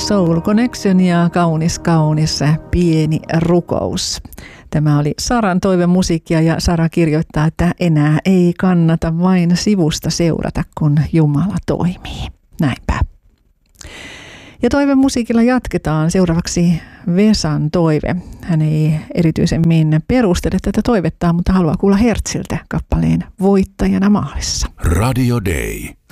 Soul Connection ja kaunis pieni rukous. Tämä oli Saran toivemusiikkia ja Sara kirjoittaa, että enää ei kannata vain sivusta seurata, kun Jumala toimii. Näinpä. Ja toivemusiikilla jatketaan. Seuraavaksi Vesan toive. Hän ei erityisemmin perustele tätä toivettaan, mutta haluaa kuulla Hertziltä kappaleen Voittajana maalissa. Radio Day.